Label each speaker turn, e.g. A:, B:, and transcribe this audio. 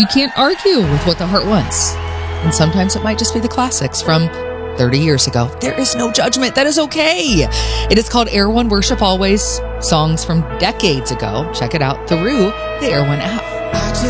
A: You can't argue with what the heart wants. And sometimes it might just be the classics from 30 years ago. There is no judgment. That is okay. It is called Air One Worship Always, songs from decades ago. Check it out through the Air One app.